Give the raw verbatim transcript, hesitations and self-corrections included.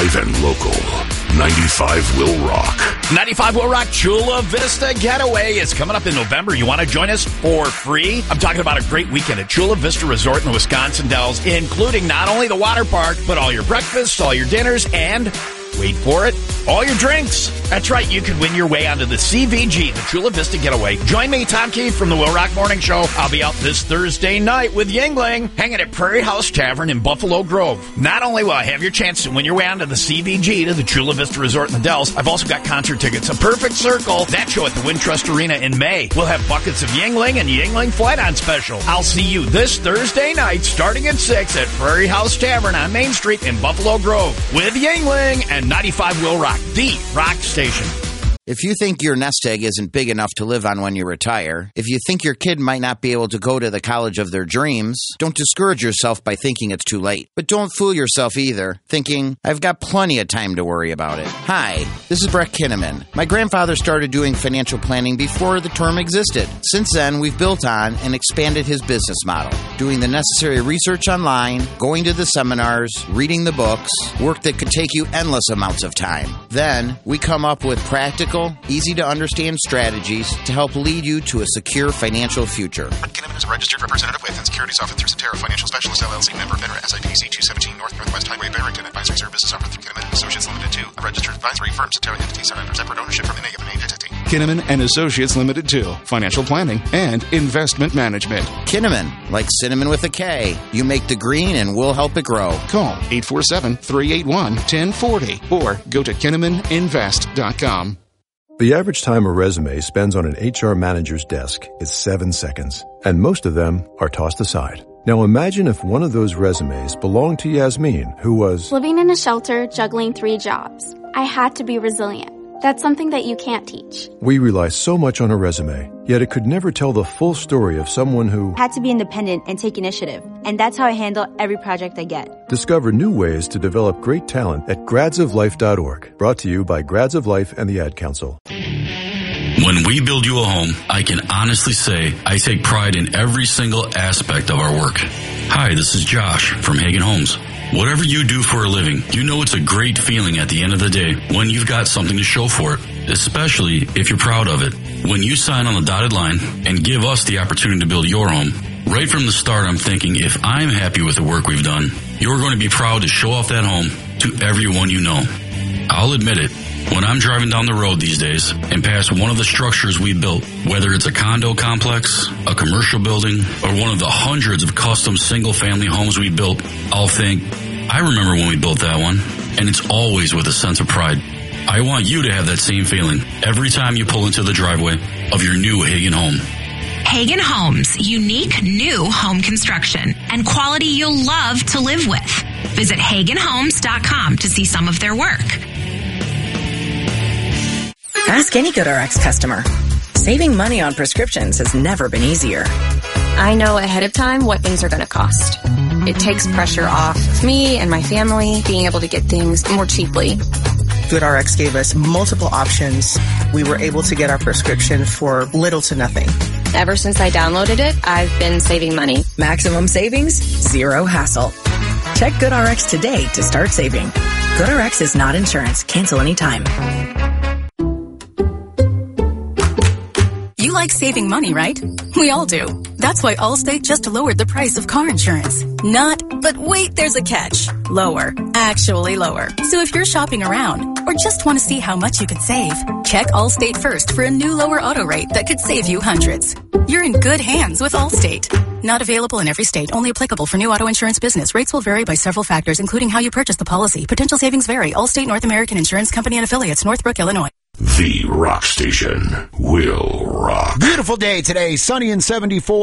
Live and local. ninety-five will rock. ninety-five will rock Chula Vista Getaway is coming up in November. You want to join us for free? I'm talking about a great weekend at Chula Vista Resort in the Wisconsin Dells, including not only the water park, but all your breakfasts, all your dinners, and, wait for it, all your drinks. That's right, you could win your way onto the C V G, the Chula Vista Getaway. Join me, Tom Keefe from the Will Rock Morning Show. I'll be out this Thursday night with Yingling, hanging at Prairie House Tavern in Buffalo Grove. Not only will I have your chance to win your way onto the C V G to the Chula Vista Resort in the Dells, I've also got concert tickets. A Perfect Circle, that show at the Wintrust Arena in May. We'll have buckets of Yingling and Yingling Flight on special. I'll see you this Thursday night, starting at six at Prairie House Tavern on Main Street in Buffalo Grove with Yingling and ninety-five will rock, the rock station. If you think your nest egg isn't big enough to live on when you retire, if you think your kid might not be able to go to the college of their dreams, don't discourage yourself by thinking it's too late. But don't fool yourself either, thinking, I've got plenty of time to worry about it. Hi, this is Brett Kinnaman. My grandfather started doing financial planning before the term existed. Since then, we've built on and expanded his business model, doing the necessary research online, going to the seminars, reading the books, work that could take you endless amounts of time. Then, we come up with practical, easy-to-understand strategies to help lead you to a secure financial future. Brett Kinnaman is a registered representative with and securities offered through Cetera Financial Specialists, L L C, member, FINRA, S I P C two seventeen North Northwest Highway, Barrington. Advisory services offered through Kinnaman and Associates Limited two, a registered advisory firm. Cetera entities are under separate ownership from N A of an entity. Kinnaman and Associates Limited two, financial planning and investment management. Kinnaman, like cinnamon with a K. You make the green and we'll help it grow. Call eight four seven, three eight one, one zero four zero or go to kinnaman invest dot com. The average time a resume spends on an H R manager's desk is seven seconds, and most of them are tossed aside. Now imagine if one of those resumes belonged to Yasmin, who was living in a shelter, juggling three jobs. I had to be resilient. That's something that you can't teach. We rely so much on a resume, yet it could never tell the full story of someone who had to be independent and take initiative. And that's how I handle every project I get. Discover new ways to develop great talent at grads of life dot org. Brought to you by Grads of Life and the Ad Council. When we build you a home, I can honestly say I take pride in every single aspect of our work. Hi, this is Josh from Hagen Homes. Whatever you do for a living, you know it's a great feeling at the end of the day when you've got something to show for it, especially if you're proud of it. When you sign on the dotted line and give us the opportunity to build your home, right from the start I'm thinking if I'm happy with the work we've done, you're going to be proud to show off that home to everyone you know. I'll admit it. When I'm driving down the road these days and pass one of the structures we built, whether it's a condo complex, a commercial building, or one of the hundreds of custom single-family homes we built, I'll think, I remember when we built that one, and it's always with a sense of pride. I want you to have that same feeling every time you pull into the driveway of your new Hagen home. Hagen Homes, unique new home construction and quality you'll love to live with. Visit hagen homes dot com to see some of their work. Ask any GoodRx customer. Saving money on prescriptions has never been easier. I know ahead of time what things are going to cost. It takes pressure off of me and my family being able to get things more cheaply. GoodRx gave us multiple options. We were able to get our prescription for little to nothing. Ever since I downloaded it, I've been saving money. Maximum savings, zero hassle. Check GoodRx today to start saving. GoodRx is not insurance. Cancel anytime. You like saving money, right? We all do. That's why Allstate just lowered the price of car insurance. Not, but wait, there's a catch. Lower. Actually lower. So if you're shopping around or just want to see how much you could save, check Allstate first for a new lower auto rate that could save you hundreds. You're in good hands with Allstate. Not available in every state. Only applicable for new auto insurance business. Rates will vary by several factors, including how you purchase the policy. Potential savings vary. Allstate North American Insurance Company and Affiliates, Northbrook, Illinois. The Rock Station will rock. Beautiful day today, sunny and seventy-four.